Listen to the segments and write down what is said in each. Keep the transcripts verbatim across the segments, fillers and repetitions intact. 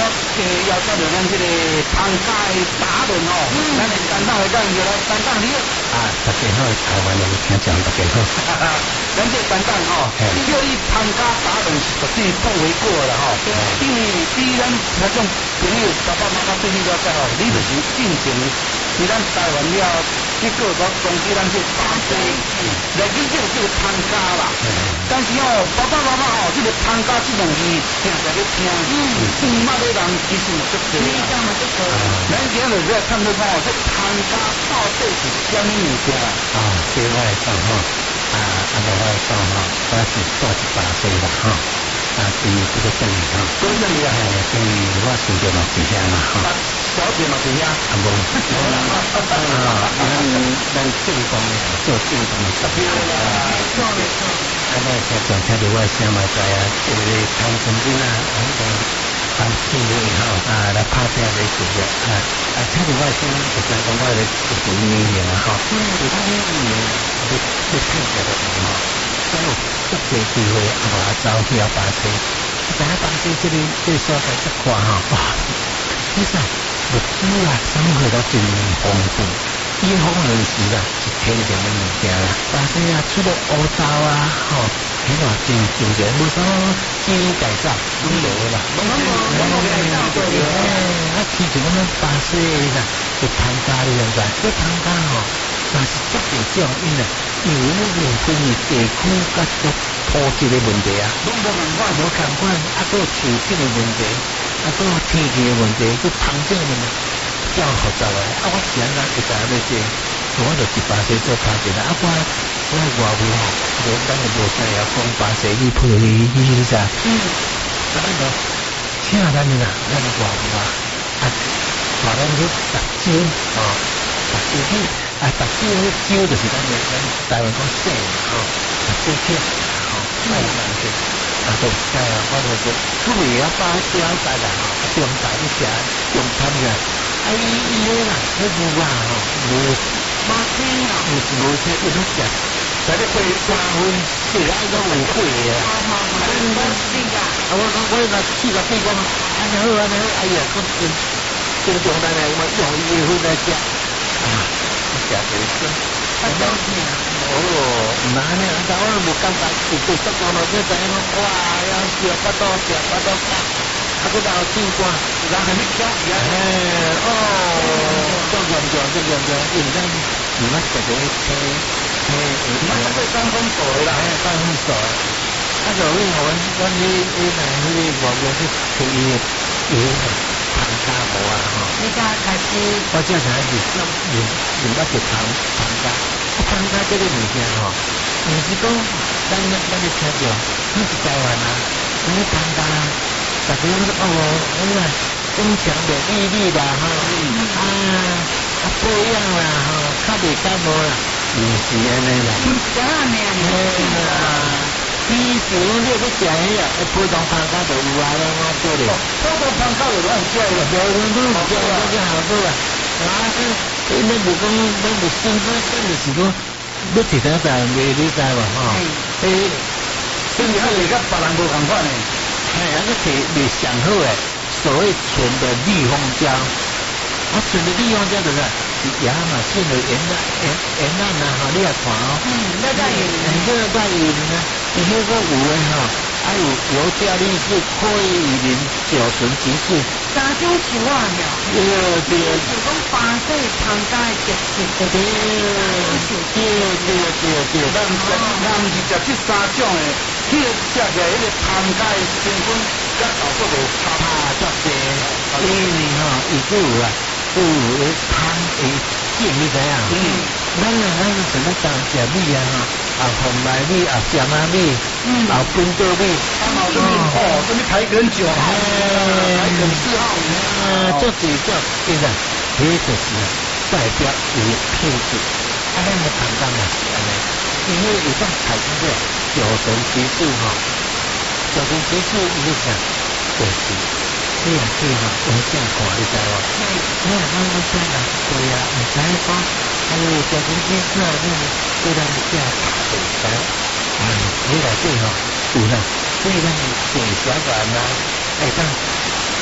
诶邀请到咱这个汤家的达人哦，咱的担当会长叫来担当你啊，大家好，台湾的听众大家好， 咱这担当吼，你叫你汤家达人是绝对不为过了吼，因为对咱那种朋友爸爸妈妈对你了解吼，你就是进前是咱台湾了，去各国总之咱这巴西，来紧这个叫汤家啦，但是哦，爸爸妈妈哦，这个汤家这两字听在咧听，嗯，捌的人其实嘛足多，你讲嘛足多，咱今日在探讨看哦，这汤家到底是什么物件啊？对外讲吼，啊，按照外讲吼，我是做一巴西啦吼。啊，是这个证明哈， 都是你啊， 所以我想着嘛是遐嘛哈， 小姐嘛是遐， 啊无，啊，咱咱正宗的做正宗的食品啦， 没错没错， 啊，那听众听到我声嘛知啊，这个汤神经啊，那个汤庆的哈，啊来拍片来做的啊，啊听到我声，就讲讲我的属于年龄哈，嗯，其他的年龄我都听起来的哈。所以足侪机会啊，我走去巴西，但係巴西這裡這個所在一看吼，哇！其實物資啊，生活都真豐富，以後人士啦，一天就嘅物件啦。巴西啊，除了歐洲啊，吼，起碼真真濟，無啥基因改造，冇啦，冇冇冇改造過嘅。啊，其實我們巴西啦，就湯咖哩樣個，這湯咖吼，但是足濟種因啊。因為呢個分嘅地區甲個土質嘅問題啊， 攏無共款， 無共款，啊個潮濕嘅問題，啊個天氣嘅問題，個湯水嘅問題，較複雜嘅。啊，我是安怎會知影要做？我就去巴西做湯水啦。啊，我我外邊吼，我咱就無使要講巴西語，譬如你你你啥？嗯，咱就請咱哋啦，咱外邊啊，啊，話咱去白酒哦，白酒去。啊，白酒迄酒就是咱的咱台灣講洗吼，白酒片吼，賣上去，啊，都係啊，我就說，佢為了巴西啊，大家吼，中大啲食，中餐嘅，啊，伊伊個啦，迄牛啊吼，牛馬車啊，牛牛車佢都食，在咧過三分四啊，都有過嘅，啊，咱咱是啊，啊，我講我那去個地方，啊，然後啊，然後哎呀，咁真真中大家咁用伊個嚟食，啊。食袂準，啊當然哦，唔難呢，但我冇感覺，有對足講到即係講，哇，要食不多食不多食，啊嗰度天光，然後你食嘢，誒，哦，足嚴重足嚴重，因為咱唔乜食到車車，唔乜都三分熟啦，誒，三分熟，啊就因為我我呢呢嗱呢啲外國啲佢嘢嘢。湯咖無啊吼，你家開始，我正常是用用用乜嘅湯湯咖，啊湯咖這個物件吼，唔是講咱咱咱哋聽到，那是台灣啊，那個湯咖，大家都哦，哎呀，增強免疫力啦吼，啊啊保養啦吼，較袂感冒啦，唔是安尼啦，唔是安尼啦。以前你要食迄啊，普通湯咖就有啊，我做咧。普通湯咖就亂食啦，無亂都唔食啦，就好多啦。啊，你你唔講，你唔新鮮，真就是講，你其他就未理解喎，吼。誒， 所以佢哋甲別人無共款誒。 係啊，你摕未上好誒，所謂純的蜜蜂膠，我純的蜜蜂膠就是亞馬遜的沿岸沿沿岸啊，吼，你也看哦。嗯，那個雲，那個在雲啊。伊迄個有誒吼，啊有尤加利是可以零九醇激素， 三種樹啊了， 對對， 就講巴西湯咖的特色， 對對對對對， 咱唔是咱唔是食這三種誒，迄個食起來迄個湯咖的成分甲豆腐就差差足濟， 因為吼伊個有啊，有誒湯誒餡你知影？嗯，咱啊咱是要當食米啊吼。啊，紅米米啊，鹹啊米，嗯，啊，冰豆米， 啊，哦，哦，什麼台根酒，哎，台根四號， 啊，這幾種，其實，這就是代表有品質。啊，咱嘅湯咖嘛是安尼，因為有種產生咗九醇激素吼，九醇激素伊個啥，就是你也可以吼，用這樣看，你知無？你若講我這樣對啊，唔使講，哎呦，九醇激素啊，你對咱嘅食。哎，你來對吼，有啦，對咱的血小板啦，哎當幫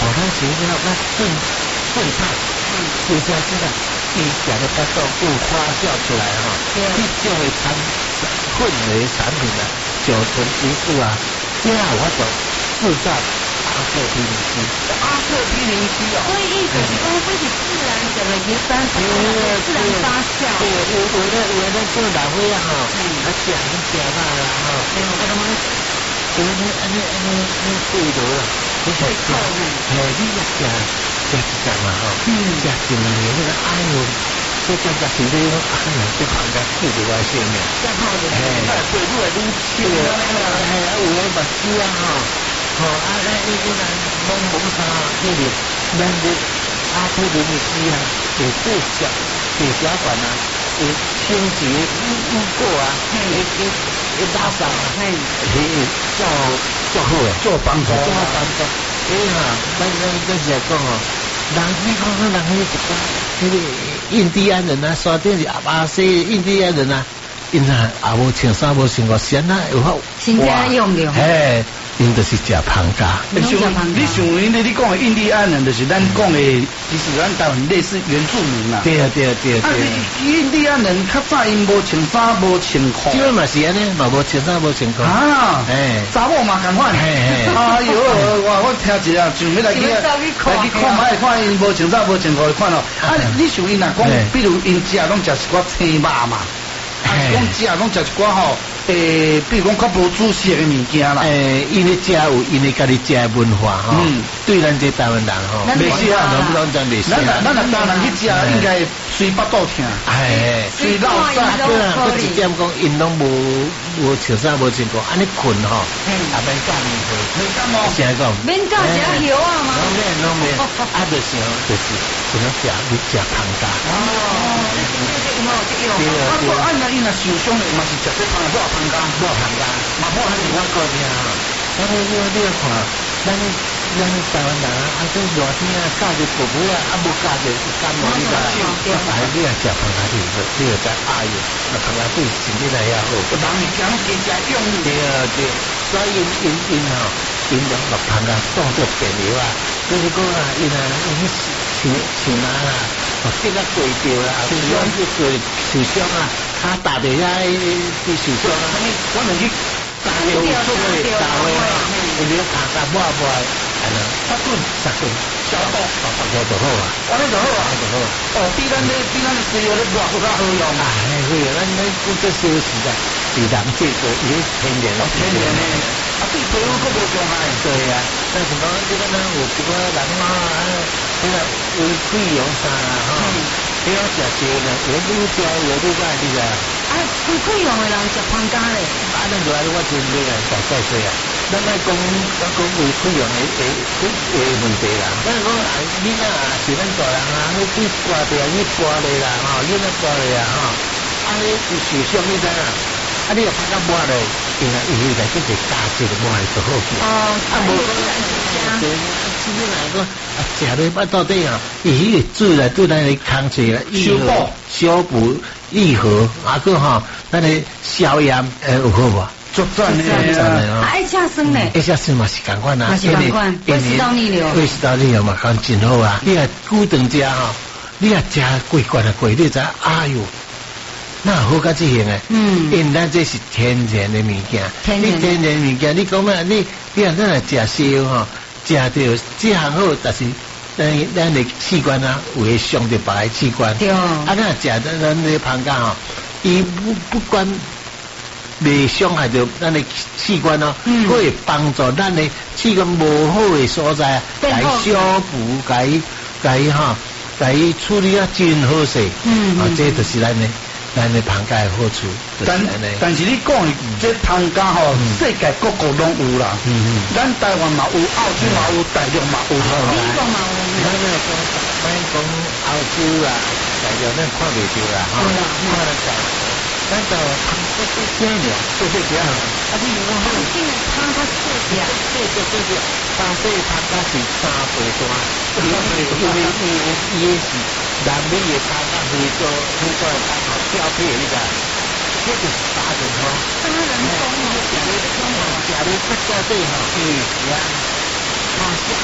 咱是了咱炖炖菜，是不是啊？这个伊食的巴肚有发酵出来哈，你这个产混合产品啊，九醇一度啊，这样我就制造阿克皮林基， 阿克皮林基哦。 所以意思是讲，这是自然的油酸发自然发酵。 对，有有的有的做老伙啊哈，啊食你食啦啦哈，哎我他妈，安尼安尼安尼安尼贵多啦，你食食，哎你食食食一只嘛吼，食一两年那个哎呦，这真正是你讲哎呀，这放假贵着我性命， 真好的， 哎， 贵愈来愈少啊，哎啊有的目睭啊吼，吼啊咱伊个人拢无啥，迄个咱这阿克林的基啊，会对小血小管啊。有清洁污污垢啊，一一一打扫啊，嘿，做做好诶， 做帮助， 做帮助。哎哈，咱咱咱是讲哦，人你讲说人迄一个迄个印第安人啊，山顶是阿巴西印第安人啊，因啊也无穿衫无穿裤，先啊有好， 新加用的， 嘿。因就是食螃蟹， 你想，你想，因你你讲的印第安人，就是咱讲的，其实咱台湾类似原住民啦。 对啊，对啊，对啊。啊， 印第安人较早因无穿衫无穿裤。 即个嘛是安尼，嘛无穿衫无穿裤。 啊，哎，查某嘛共款。哎哎，呦，我我听一下，想要来去来去看卖看因无穿衫无穿裤的款哦。啊，你想因若讲，比如因食拢食一寡青肉嘛，啊，讲食拢食一寡吼。诶，比如讲较无主食的物件啦。 诶，因为食有因为家己食的文化吼，对咱这台湾人吼， 袂适啊， 拢拢真袂适啊。 咱咱咱当人去食，应该随巴肚疼， 哎， 随落屎。 对啊，我一点讲，因拢无无穿衫无穿裤，安尼困吼，也免干面去， 免干哦。 是安讲， 免干食油啊嘛。 拢免拢免，啊，就是就是只能食你食螃蟹。 哦，这这这有冇这有？ 对啊，对啊。啊，那伊若受伤的，嘛是食这螃蟹，螃蟹， 冇螃蟹， 嘛好还是我讲听啊。咱你你你看，咱咱台湾人啊，啊，这热天啊，教着婆婆啊，啊，无教着感冒你知？啊，你啊食螃蟹你你就知哎呦，那螃蟹对身体来也好。 人是讲加加用力。 对啊对，所以因因因吼，因用落螃蟹当作便料啊，就是讲啊，因啊，因像像啊啦，这个贵掉啦，受伤就受受伤啊，他打的呀，就受伤啊， 我们去。打掉出去，打回啊！ 有啲螃蟹抹抹，係啦，八棍、十棍，小刀，八八個就好啊。 安尼就好啊，就好。哦，比咱咧，比咱水药咧抹更加好用啊。 係會啊，咱咱古早少時間，自然這個已經天然啦， 天然咧。啊，對皮膚個無傷害。 對啊，但是講這個呢，有一個人啊，那個有貴陽山啊，哈，你要食少呢，有愈食有愈歹，你知啊？ 啊，有貴陽的人食螃蟹咧。 啊，咱就愛我真美啊，食再多啊。咱來講，咱講有貴陽的的的的問題啦。咱講啊，囡仔啊，是咱大人啊，你去刮掉，你刮咧啦，吼，囡仔刮咧啊，吼，啊，你受傷你知啊？啊，你又拍到抹咧，因為伊來即個加熱嘅抹係就好啲。 哦， 啊，無講對，即個來講，啊，食咧巴到底啊，伊迄個水來對咱嘅空氣啦， 修補、 修補、愈合，啊個吼，咱嘅消炎，誒有好無？ 足讚咧， 啊，愛吃酸咧， 愛吃酸嘛是共款啊， 嘛是共款，胃食道逆流， 胃食道逆流嘛，講真好啊。你啊久長食吼，你啊食過慣啊過，你知哎呦。那好甲即型誒，嗯，因咱這是天然的物件，你天然物件，你講咩？你你啊，咱來食西藥吼，食到即項好，但是咱咱的器官啊，有會傷到別個器官。 對， 啊，咱食咱咱的螃蟹吼，伊不不管未傷害到咱的器官哦，佢會幫助咱的器官無好嘅所在，甲伊修補，甲伊甲伊吼，甲伊處理啊真好勢。嗯，啊，這就是咱的。咱的螃蟹好處， 但但是你講這螃蟹吼，世界各國攏有啦。嗯嗯，咱台灣嘛有，澳洲嘛有，大陸嘛有。 美國嘛有。 咱咧講，咱講澳洲啊，大陸咱看袂到啦，吼。看得到，咱就螃蟹最正了，最最正。啊，你講好， 今日螃蟹最正， 最最最最，巴西螃蟹是三倍大，因為因為伊伊是南美嘅螃蟹，非洲非洲嘅螃蟹。交配那个，这就是杀人哦， 杀人工哦， 假的工哦，假的不交配哈，嗯，是啊，他是，他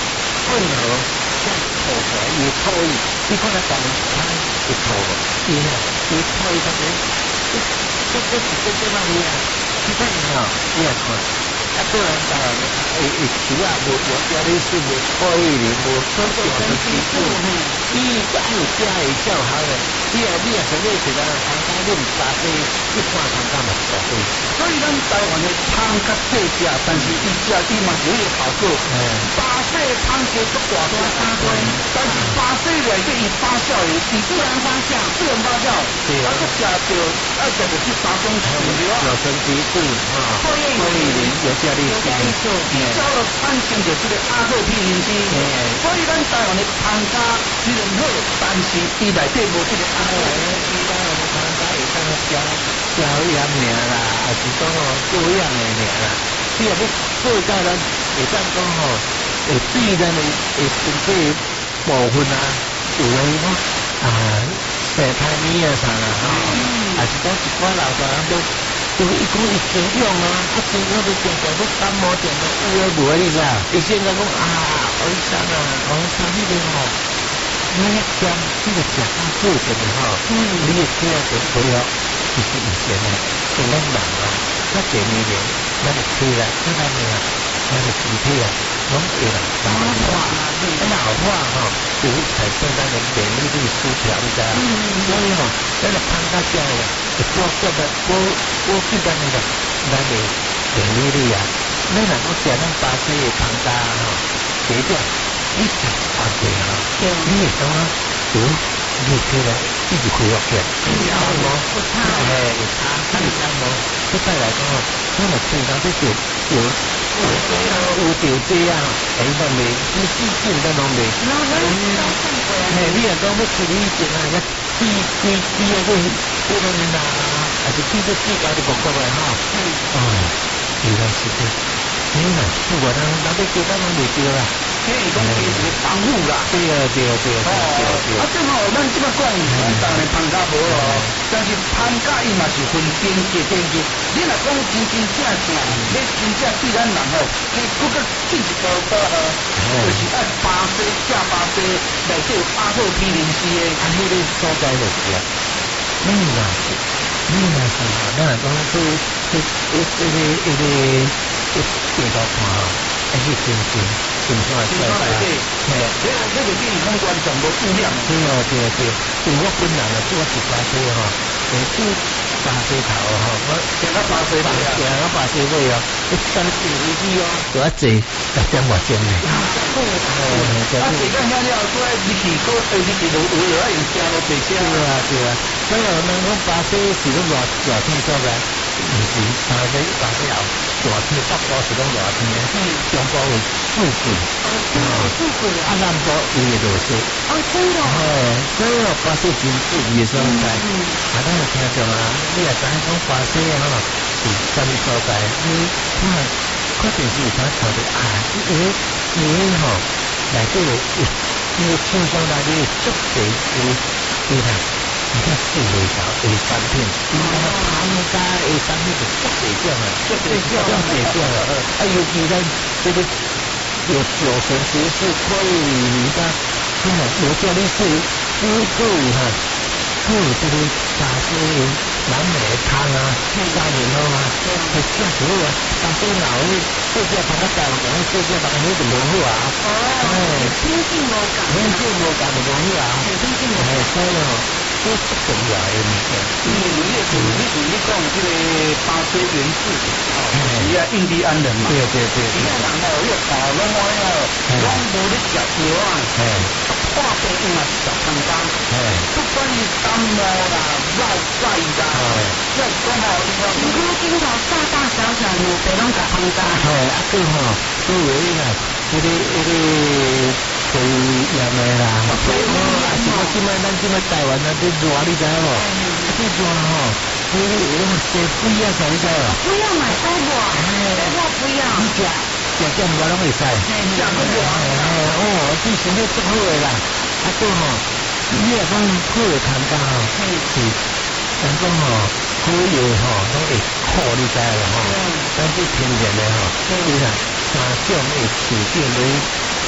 混合像土起来，伊土伊，你看咱当年看会土无？伊啊，伊土伊当年，这这这是这这哪里啊？其他人哦，你也看，啊，个人当然，诶诶，树啊，无无家里是无土伊哩，无土种的基础，伊个还有家的较好的，你啊你啊，前面是咱参加你唔巴西，一般参加嘛是巴西。 所以咱台湾的汤较细只，但是伊只伊嘛是有效果。巴西的汤加足大多三堆，但是巴西内底伊发酵的，伊自然发酵，自然发酵，啊，佮食着爱食着这三种材料， 有生基质啊， 唾液磷、有加利素， 交了产生着这个阿赫皮林基。所以咱台湾的汤加虽然好，但是伊内底无这个阿赫皮林基。 台湾的汤加会当消消炎尔啦，还是讲哦过氧的尔啦。你若要做到咱会当讲吼，会对咱的会身体部分啊，有诶讲啊，白胎米啊啥啦吼，还是讲一寡老大人都都伊讲伊治疗啊，啊治疗都常常都感冒症都有诶无你知影？伊现在讲啊，医生啊，医生迄个吼。你一将这个食较好一点吼，嗯，你也这样子不要，其实以前呢，是咱人啊，咱第二年，咱就吹啦，吹咱的啊，咱的身体啊，拢会啦，老化，老化吼，就会产生咱的免疫力失调，你知影？所以吼，咱的胖到这样的，就多多的多多对咱那个咱的免疫力啊，咱若讲食咱巴西的胖大吼，第一点。你食阿贵啊，你会感觉有你起来一直恢复起来，有无？有差，嘿，有差，那有差无？再再来讲哦，咱若平常在做有有有调节啊，哎，咱袂你细菌咱拢袂。嘿，你若讲要处理一件啊，要滴滴滴啊，个个人呐，还是滴个指甲就无过来吼。哦，原来是这，你若做啊，咱咱要做咱拢袂做啦。 这是讲其实防护啦， 对啊对啊对啊对啊对啊。 啊，正好咱即摆讲，咱当然芳加无咯，但是芳加伊嘛是分等级等级。你若讲真真正正，你真正对咱人吼，你搁个进一步到吼，就是按巴西正巴西内底有阿赫皮林斯的， 啊，迄个所在就是啊，你若是你若是吼，咱若讲去去一一个一个一地图看吼，还是真真。金山的所在啊，嘿， 这个这个电影公关全部质量。 对哦对哦对，对我本人啊，做一巴西吼，诶，做巴西头吼，我行到巴西头啊， 行到巴西尾哦，一三四五几哦，多一济十点外钟咧。 啊，时间遐了，过来日期过，诶，日期就有了，爱用车咯，坐车。 对啊对啊，所以人讲巴西是拢热热天所在，毋是巴西巴西后热天北部是拢热天诶，中部会富贵。 富贵啊！ 啊，南部伊会落雪。 哦，真的。 嘿，所以哦，巴西真富裕的所在。啊，咱有听着啊，你也知影讲巴西啊，是啥物所在？你看，看电视有啥看着啊？因为因为吼，内底有因为厂商内底足侪有有啥？你看四维条的产品，你看他们家的产品是足侪种啊，足侪种，足侪种啊！啊，尤其咱这个。有九成其实是可以你看，看有这里是乌豆哈，还有这个巴西南美汤啊，沙莲哦啊，还下手啊，巴西老的这些把它改成这些把它那个融入啊，哎， 天性无感， 天性无感的融入啊， 天性无哎，所以哦，这不重要的物件。 嗯，你也是，你是你讲这个巴西原始哦，是啊，印第安人嘛， 对对对， 印第安人哦，要跑拢我要，拢无咧食药啊， 哎， 化病用啊食汤干， 哎， 不管是感冒啦、落屎啦，要讲吼，伊讲你看今朝大大小小有别拢食汤干， 哎，啊个吼，所以啦，这个这个肺炎的啦，肺炎啊，是我今摆咱今摆台湾啊，这热你知影无？这热吼，你有那么多肺啊，啥你知无？ 不要买多热，多热不要。 你食食点我拢会使， 食个热， 哦，对身体足好的啦，啊个吼，你若讲好的汤家吼，是咱讲吼，好药吼，拢会苦你知影无吼？咱这天然的吼，对啦。三种的树种类，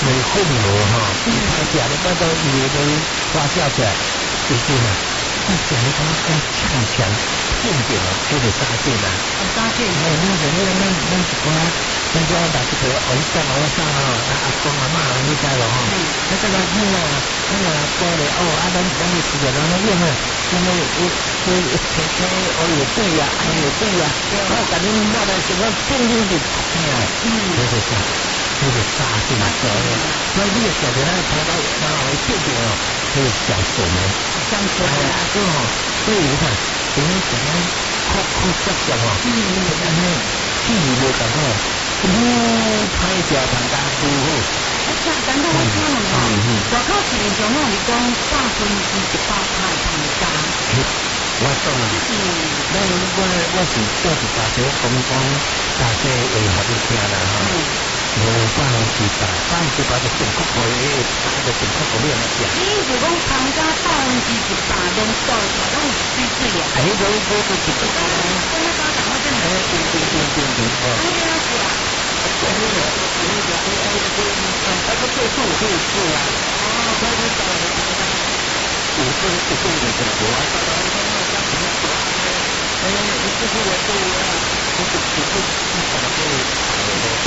为混合哈，拍起来那都以为都发酵起来，就是呢，那讲的讲讲强强变点哦，这个杀菌啊， 杀菌， 哎，那个那那那一寡，咱家把这个熬上熬上哦，啊阿公阿妈你知咯吼，那个那那那那过来哦，啊咱咱们吃的那那用啊，因为我我我切切哦有对呀，哎有对呀，我感觉那的什么变变的，哎呀，嗯，这个啥？这个杀菌啊，所以你也晓得那个头到头脑会变点哦，这个小手呢， 香水哎呀，这哦，所以你看，等于怎么酷酷涩涩哦，嗯嗯，安尼气味无同哦，愈歹食大家愈好。 而且咱都我听问哦，外口市面上拢是讲百分之一百派糖加。 我懂啦，那我我是做是大学公公大学为学的听啦哈。无百分之百，百分之百就正确可以，打就正确可以来讲。 你意思讲糖加百分之一百拢做出来，拢是水水啊？ 哎，都都都是不高。 跟那刚刚讲的， 哎，对对对对对，哦。 那边要是啊， 对对对，对对对，哎哎对，那个对数可以是啊。哦，对对对，我这个是对的，我还到到那个那个什么什么，哎，这是我对啊，这是这是这是我对。